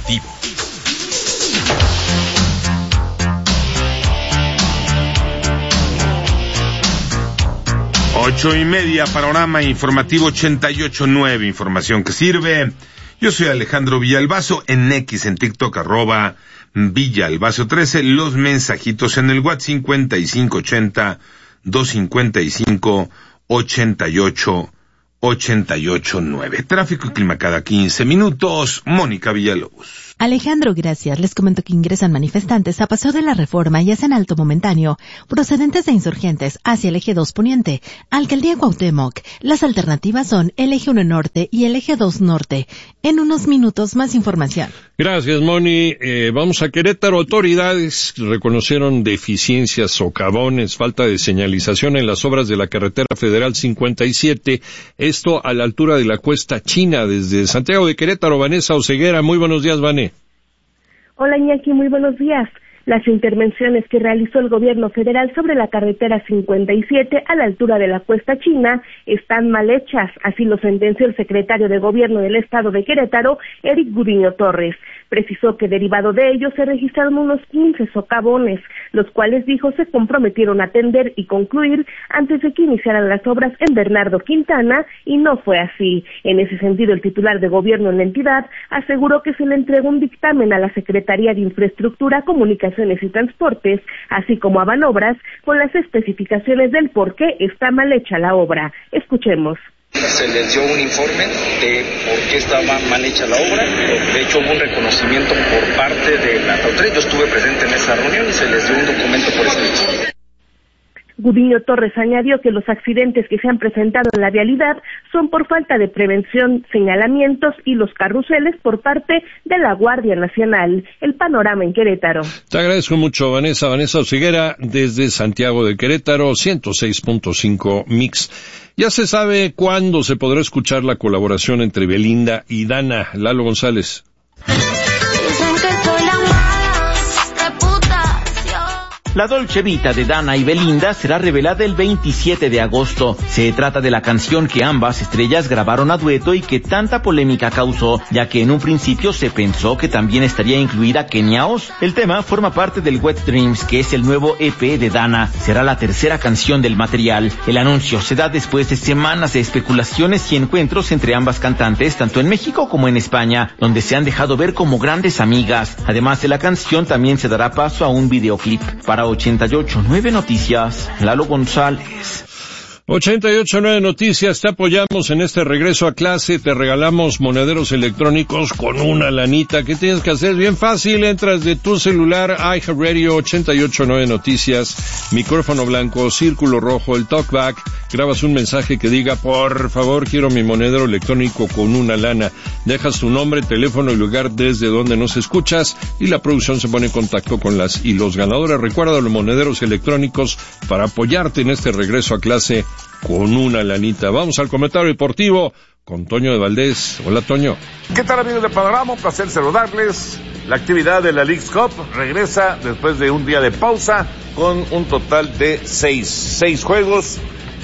informativo. 8:30, panorama informativo 88.9, información que sirve. Yo soy Alejandro Villalbazo, en X, en TikTok, @Villalbazo13, los mensajitos en el WhatsApp 5580-255-8889. Tráfico y clima cada 15 minutos, Mónica Villalobos. Alejandro, gracias. Les comento que ingresan manifestantes a Paseo de la Reforma y hacen alto momentáneo, procedentes de Insurgentes hacia el Eje 2 Poniente, Alcaldía Cuauhtémoc. Las alternativas son el Eje 1 Norte y el Eje 2 Norte. En unos minutos, más información. Gracias, Moni. Vamos a Querétaro. Autoridades reconocieron deficiencias, socavones, falta de señalización en las obras de la carretera federal 57. Esto a la altura de la Cuesta China, desde Santiago de Querétaro. Vanessa Oseguera, muy buenos días, Vane. Hola, Iñaki, muy buenos días. Las intervenciones que realizó el gobierno federal sobre la carretera 57 a la altura de la Cuesta China están mal hechas, así lo sentenció el secretario de Gobierno del Estado de Querétaro, Eric Gudiño Torres. Precisó que derivado de ello se registraron unos 15 socavones, los cuales, dijo, se comprometieron a atender y concluir antes de que iniciaran las obras en Bernardo Quintana, y no fue así. En ese sentido, el titular de Gobierno en la entidad aseguró que se le entregó un dictamen a la Secretaría de Infraestructura, Comunicaciones y Transportes, así como a Banobras, con las especificaciones del por qué está mal hecha la obra. Escuchemos. Se les dio un informe de por qué estaba mal hecha la obra. De hecho, hubo un reconocimiento por parte de la autoridad. Yo estuve presente en esa reunión y se les dio un documento por escrito. Gudiño Torres añadió que los accidentes que se han presentado en la vialidad son por falta de prevención, señalamientos y los carruseles por parte de la Guardia Nacional. El panorama en Querétaro. Te agradezco mucho, Vanessa. Vanessa Oseguera, desde Santiago de Querétaro, 106.5 Mix. Ya se sabe cuándo se podrá escuchar la colaboración entre Belinda y Dana. Lalo González. La Dolce Vita de Dana y Belinda será revelada el 27 de agosto. Se trata de la canción que ambas estrellas grabaron a dueto y que tanta polémica causó, ya que en un principio se pensó que también estaría incluida Kenia Oz. El tema forma parte del Wet Dreams, que es el nuevo EP de Dana. Será la tercera canción del material. El anuncio se da después de semanas de especulaciones y encuentros entre ambas cantantes, tanto en México como en España, donde se han dejado ver como grandes amigas. Además de la canción, también se dará paso a un videoclip. Para 88.9 Noticias, Lalo González. 88.9 Noticias, te apoyamos en este regreso a clase, te regalamos monederos electrónicos con una lanita. ¿Qué tienes que hacer? Bien fácil, entras de tu celular, iHeartRadio 88.9 Noticias, micrófono blanco, círculo rojo, el talkback, grabas un mensaje que diga, por favor, quiero mi monedero electrónico con una lana. Dejas tu nombre, teléfono y lugar desde donde nos escuchas y la producción se pone en contacto con las y los ganadores. Recuerda los monederos electrónicos para apoyarte en este regreso a clase con una lanita. Vamos al comentario deportivo con Toño de Valdés. Hola, Toño. ¿Qué tal, amigos de Panorama? Un placer saludarles. La actividad de la Leagues Cup regresa después de un día de pausa con un total de seis juegos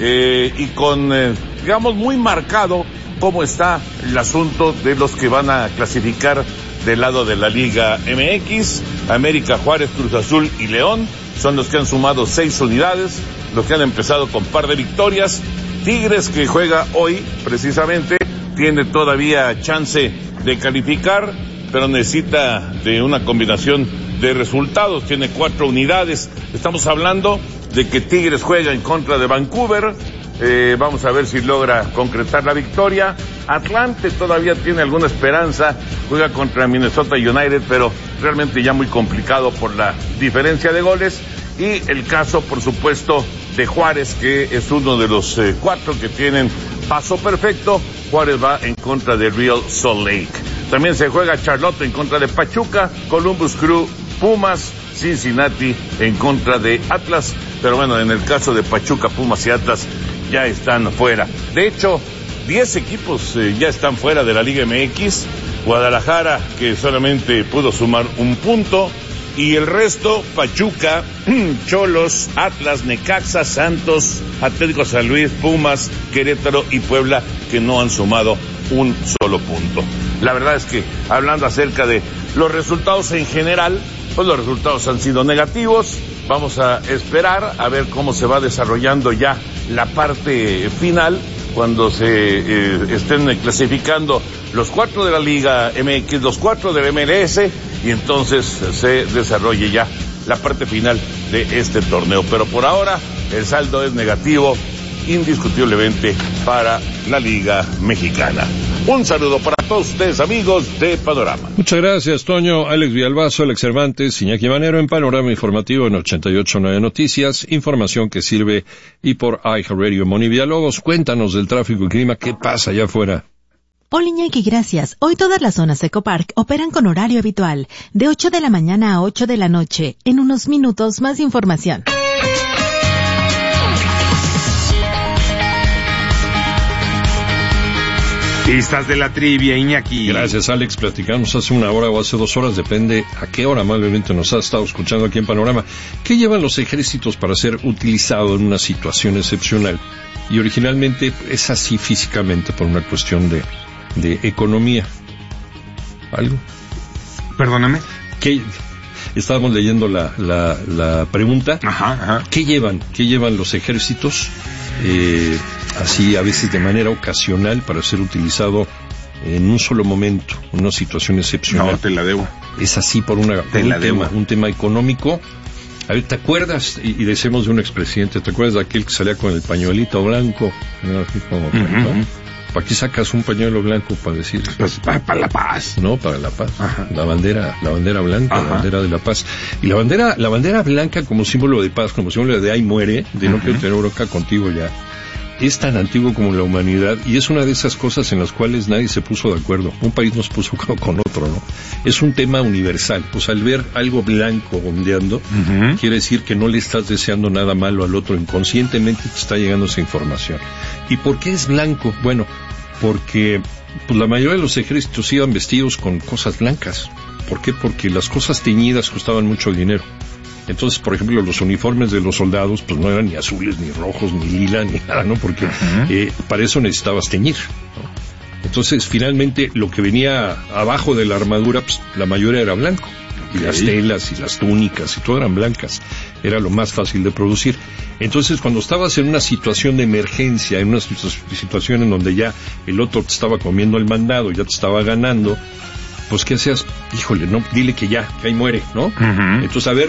y con, digamos, muy marcado cómo está el asunto de los que van a clasificar del lado de la Liga MX. América, Juárez, Cruz Azul y León son los que han sumado 6 unidades, los que han empezado con par de victorias. Tigres, que juega hoy precisamente, tiene todavía chance de calificar, pero necesita de una combinación de resultados, tiene 4 unidades. Estamos hablando de que Tigres juega en contra de Vancouver, vamos a ver si logra concretar la victoria. Atlante todavía tiene alguna esperanza, juega contra Minnesota United, pero realmente ya muy complicado por la diferencia de goles. Y el caso, por supuesto, de Juárez, que es uno de los 4 que tienen paso perfecto. Juárez va en contra de Real Salt Lake. También se juega Charlotte en contra de Pachuca, Columbus Crew, Pumas, Cincinnati en contra de Atlas. Pero bueno, en el caso de Pachuca, Pumas y Atlas ya están fuera. De hecho, 10 equipos ya están fuera de la Liga MX. Guadalajara, que solamente pudo sumar un punto. Y el resto, Pachuca, Cholos, Atlas, Necaxa, Santos, Atlético San Luis, Pumas, Querétaro y Puebla, que no han sumado un solo punto. La verdad es que, hablando acerca de Los resultados en general, pues los resultados han sido negativos. Vamos a esperar a ver cómo se va desarrollando ya la parte final, cuando se estén clasificando los 4 de la Liga MX, los 4 de la MLS, y entonces se desarrolle ya la parte final de este torneo. Pero por ahora el saldo es negativo, indiscutiblemente, para la Liga Mexicana. Un saludo para todos ustedes, amigos de Panorama. Muchas gracias, Toño. Alex Villalbazo, Alex Cervantes, Iñaki Manero en Panorama Informativo en 88.9 Noticias, información que sirve, y por iHeartRadio. Moni Villalobos, cuéntanos del tráfico y clima, ¿qué pasa allá afuera? Hola Iñaki, gracias. Hoy todas las zonas Ecopark operan con horario habitual, de 8 de la mañana a 8 de la noche. En unos minutos, más información. Pistas de la trivia, Iñaki. Gracias, Alex. Platicamos hace una hora o hace 2 horas, depende a qué hora amablemente nos ha estado escuchando aquí en Panorama. ¿Qué llevan los ejércitos para ser utilizado en una situación excepcional? Y originalmente es así físicamente por una cuestión de economía. ¿Algo? Perdóname. ¿Qué? Estábamos leyendo la pregunta. Ajá. ¿Qué llevan los ejércitos? Así a veces de manera ocasional para ser utilizado en un solo momento, en una situación excepcional. No, te la debo. Es así por un tema económico. A ver, ¿te acuerdas? Y decimos de un expresidente, ¿te acuerdas de aquel que salía con el pañuelito blanco? ¿No? ¿Para qué sacas un pañuelo blanco para decir? Pues para la paz. No, para la paz. Ajá. La bandera blanca, Ajá. La bandera de la paz. Y la bandera blanca como símbolo de paz, como símbolo de ahí muere, de no quiero tener bronca contigo ya. Es tan antiguo como la humanidad, y es una de esas cosas en las cuales nadie se puso de acuerdo. Un país nos puso con otro, ¿no? Es un tema universal. Pues al ver algo blanco ondeando, quiere decir que no le estás deseando nada malo al otro. Inconscientemente te está llegando esa información. ¿Y por qué es blanco? Bueno, porque pues la mayoría de los ejércitos iban vestidos con cosas blancas. ¿Por qué? Porque las cosas teñidas costaban mucho dinero. Entonces, por ejemplo, los uniformes de los soldados pues no eran ni azules, ni rojos, ni lila, ni nada, ¿no? Porque para eso necesitabas teñir, ¿no? Entonces, finalmente, lo que venía abajo de la armadura, pues la mayoría era blanco. Y las telas y las túnicas y todo eran blancas. Era lo más fácil de producir. Entonces, cuando estabas en una situación de emergencia, en una situación en donde ya el otro te estaba comiendo el mandado, ya te estaba ganando, pues ¿qué hacías? Híjole, no, dile que ahí muere, ¿no? Entonces, a ver,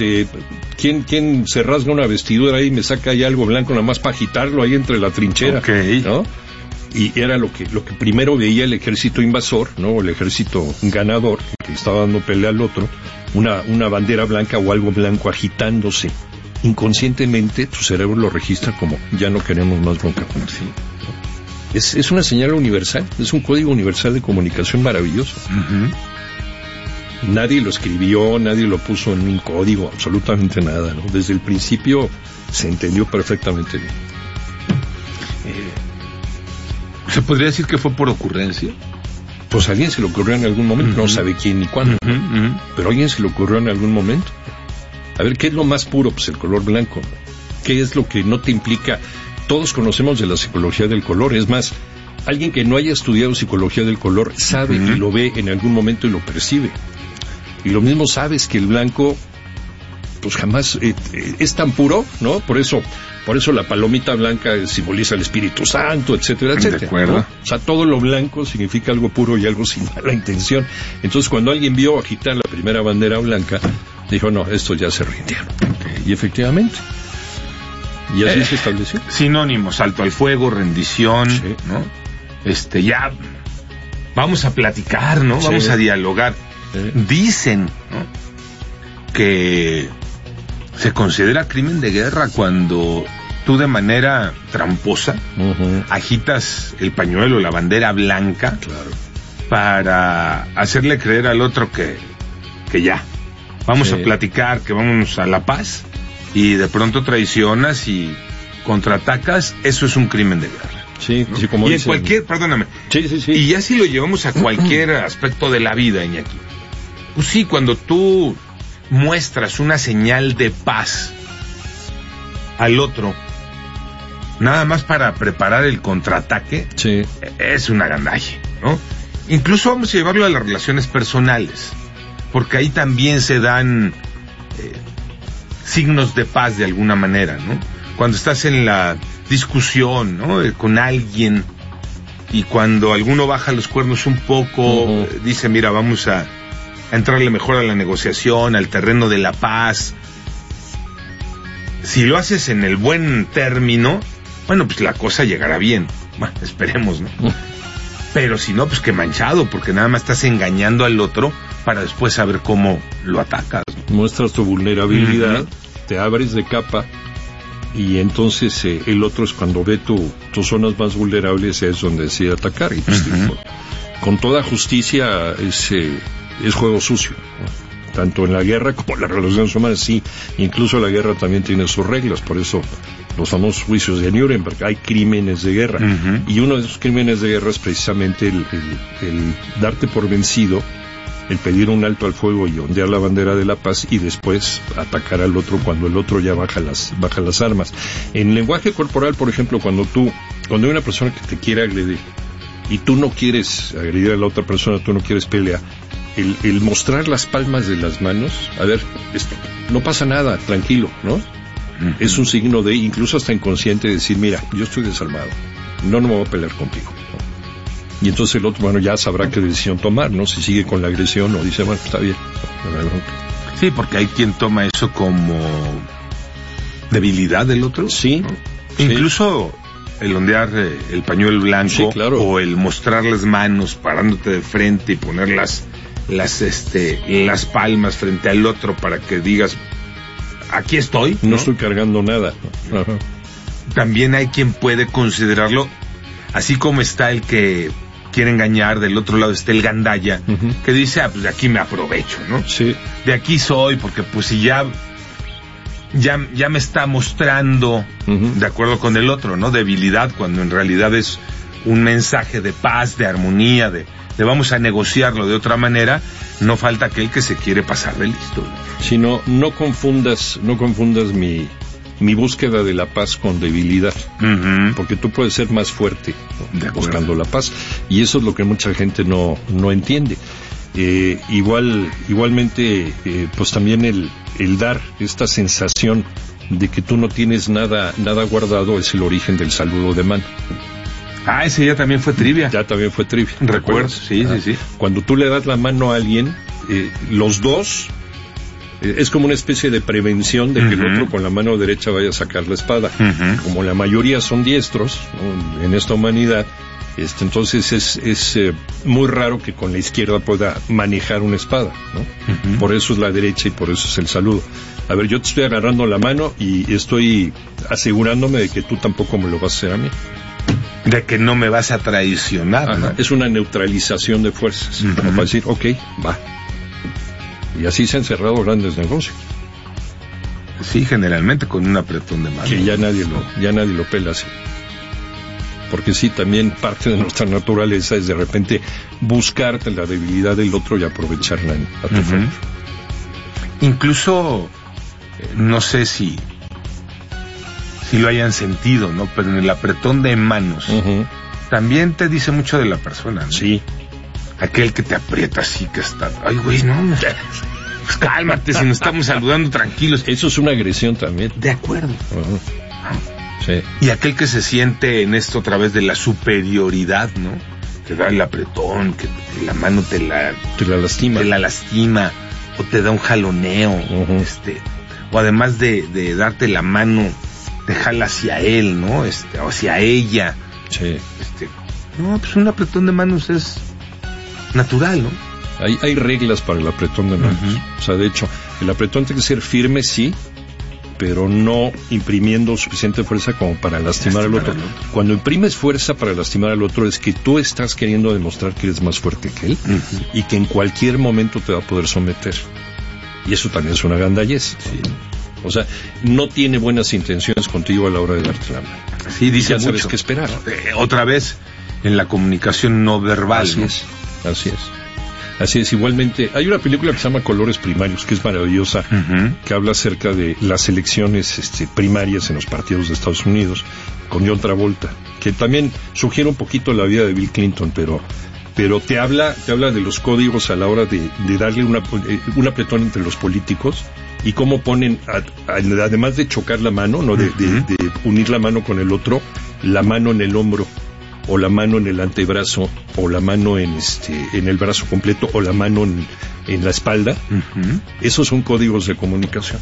¿quién se rasga una vestidura ahí y me saca ahí algo blanco nada más para agitarlo ahí entre la trinchera? ¿No? Y era lo que primero veía el ejército invasor, ¿no? El ejército ganador, que estaba dando pelea al otro, una bandera blanca o algo blanco agitándose. Inconscientemente tu cerebro lo registra como ya no queremos más bronca con él. Es una señal universal, es un código universal de comunicación maravilloso. Nadie lo escribió, nadie lo puso en un código, absolutamente nada, ¿no? Desde el principio se entendió perfectamente bien. ¿Se podría decir que fue por ocurrencia? Pues a alguien se le ocurrió en algún momento, no sabe quién ni cuándo, pero a alguien se le ocurrió en algún momento. A ver, ¿qué es lo más puro? Pues el color blanco. ¿Qué es lo que no te implica? Todos conocemos de la psicología del color, es más, alguien que no haya estudiado psicología del color sabe y lo ve en algún momento y lo percibe. Y lo mismo sabes que el blanco, pues jamás es tan puro, ¿no? Por eso la palomita blanca simboliza el Espíritu Santo, etcétera, etcétera. De acuerdo. ¿No? O sea, todo lo blanco significa algo puro y algo sin mala intención. Entonces, cuando alguien vio agitar la primera bandera blanca, dijo, no, esto ya se rindieron. Y efectivamente. Y así se estableció. Sinónimos, salto al fuego, rendición, ¿no? Ya vamos a platicar, ¿no? Sí. Vamos a dialogar. Dicen, ¿no?, que se considera crimen de guerra cuando tú de manera tramposa agitas el pañuelo, la bandera blanca, para hacerle creer al otro que ya vamos a platicar, que vamos a la paz, y de pronto traicionas y contraatacas. Eso es un crimen de guerra. Sí, ¿no? sí, como y dicen. en cualquier, perdóname. Sí. Y ya si lo llevamos a cualquier aspecto de la vida, Iñaki. Pues sí, cuando tú muestras una señal de paz al otro, nada más para preparar el contraataque, es una gandalle, ¿no? Incluso vamos a llevarlo a las relaciones personales. porque ahí también se dan signos de paz de alguna manera, ¿no? Cuando estás en la discusión, ¿no? Con alguien, y cuando alguno baja los cuernos un poco, dice, mira, vamos a entrarle mejor a la negociación, al terreno de la paz. Si lo haces en el buen término, bueno, pues la cosa llegará bien. Bueno, esperemos, ¿no? Pero si no, pues que manchado, porque nada más estás engañando al otro para después saber cómo lo atacas, ¿no? Muestras tu vulnerabilidad, te abres de capa, y entonces el otro es cuando ve tus zonas más vulnerables, es donde decide atacar. Y pues, con toda justicia es juego sucio, ¿no? Tanto en la guerra como en las relaciones humanas, sí. Incluso la guerra también tiene sus reglas, por eso los famosos juicios de Nuremberg, hay crímenes de guerra. Y uno de esos crímenes de guerra es precisamente el darte por vencido, el pedir un alto al fuego y ondear la bandera de la paz, y después atacar al otro cuando el otro ya baja las armas. En lenguaje corporal, por ejemplo, cuando hay una persona que te quiere agredir y tú no quieres agredir a la otra persona, tú no quieres pelear, el mostrar las palmas de las manos, a ver, no pasa nada, tranquilo, ¿no? Es un signo de, incluso hasta inconsciente, decir, mira, yo estoy desarmado, no me voy a pelear contigo, ¿no? Y entonces el otro, bueno, ya sabrá qué decisión tomar, ¿no? Si sigue con la agresión o dice, bueno, está bien. Sí, porque hay quien toma eso como debilidad del otro. Sí. ¿no? Sí. Incluso el ondear el pañuelo blanco, sí, claro, o el mostrar las manos parándote de frente y poner las palmas frente al otro para que digas, aquí estoy, ¿no? No estoy cargando nada. Ajá. También hay quien puede considerarlo, así como está el que quiere engañar, del otro lado está el gandalla, que dice, pues de aquí me aprovecho, ¿no? Sí. De aquí soy, porque pues si ya me está mostrando, de acuerdo con el otro, ¿no? Debilidad, cuando en realidad es un mensaje de paz, de armonía, de vamos a negociarlo de otra manera. No falta aquel que se quiere pasar de listo, ¿no? Si no confundas mi búsqueda de la paz con debilidad, porque tú puedes ser más fuerte, ¿no? Buscando la paz, y eso es lo que mucha gente no entiende. Igualmente, pues también el dar esta sensación de que tú no tienes nada guardado es el origen del saludo de mano. Ah, ese ya también fue trivia. Ya también fue trivia. Recuerdo, sí. Cuando tú le das la mano a alguien, los dos, es como una especie de prevención de que el otro con la mano derecha vaya a sacar la espada. Como la mayoría son diestros, ¿no? En esta humanidad, entonces es muy raro que con la izquierda pueda manejar una espada, ¿no? Por eso es la derecha y por eso es el saludo. A ver, yo te estoy agarrando la mano y estoy asegurándome de que tú tampoco me lo vas a hacer a mí. De que no me vas a traicionar, ¿no? Es una neutralización de fuerzas, como para decir, ok, va. Y así se han cerrado grandes negocios. Sí, generalmente con un apretón de mano. Que ya nadie lo pela así. Porque sí, también parte de nuestra naturaleza es de repente buscarte la debilidad del otro y aprovecharla a tu favor. Incluso, no sé si lo hayan sentido, ¿no? Pero en el apretón de manos, también te dice mucho de la persona, ¿no? Sí. Aquel que te aprieta así, que está, ay, güey, no, pues cálmate, si nos estamos saludando tranquilos. Eso es una agresión también. De acuerdo. Sí. Y aquel que se siente en esto otra vez de la superioridad, ¿no? Te da el apretón, que la mano te la lastima, o te da un jaloneo, o además de darte la mano, te jala hacia él, ¿no? O hacia ella. Sí. No, pues un apretón de manos es natural, ¿no? Hay reglas para el apretón de manos. O sea, de hecho, el apretón tiene que ser firme, sí, pero no imprimiendo suficiente fuerza como para lastimar al otro. Cuando imprimes fuerza para lastimar al otro es que tú estás queriendo demostrar que eres más fuerte que él y que en cualquier momento te va a poder someter. Y eso también es una gandallez. Sí. O sea, no tiene buenas intenciones contigo a la hora de darte la mano. Sí, dice ya mucho. Sabes qué esperar. Otra vez, en la comunicación no verbal. Así es. Igualmente, hay una película que se llama Colores Primarios, que es maravillosa, que habla acerca de las elecciones primarias en los partidos de Estados Unidos, con John Travolta, que también sugiere un poquito la vida de Bill Clinton, pero pero te habla de los códigos a la hora de darle un apretón entre los políticos y cómo ponen, además de chocar la mano, no de unir la mano con el otro, la mano en el hombro, o la mano en el antebrazo, o la mano en el brazo completo, o la mano en la espalda. Esos son códigos de comunicación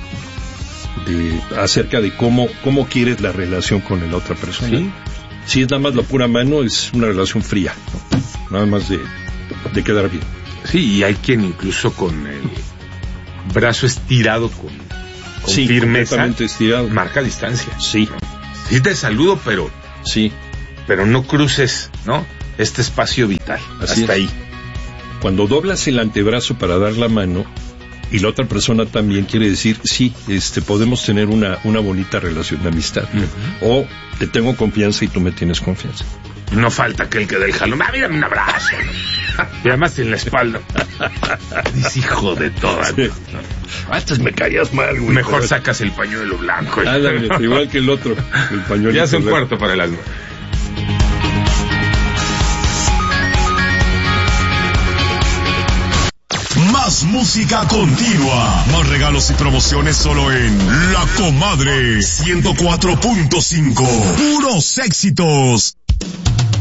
acerca de cómo quieres la relación con la otra persona. ¿Sí? Si es nada más la pura mano, es una relación fría, ¿no? Nada más de quedar bien. Sí, y hay quien incluso con el brazo estirado con firmeza estirado, marca distancia. Sí. Sí te saludo, pero sí, pero no cruces, ¿no? Este espacio vital. Así hasta ahí. Cuando doblas el antebrazo para dar la mano y la otra persona también, quiere decir, sí, podemos tener una bonita relación de amistad. O te tengo confianza y tú me tienes confianza. No falta aquel que dé el jalón. Mírame un abrazo. Y además en la espalda. Dice, hijo de todas. Sí. Antes me caías mal, güey. Mejor sacas el pañuelo blanco. Ándale, igual que el otro. El pañuelo. Ya es un cuarto para el alma. Más música continua. Más regalos y promociones solo en La Comadre 104.5. Puros éxitos.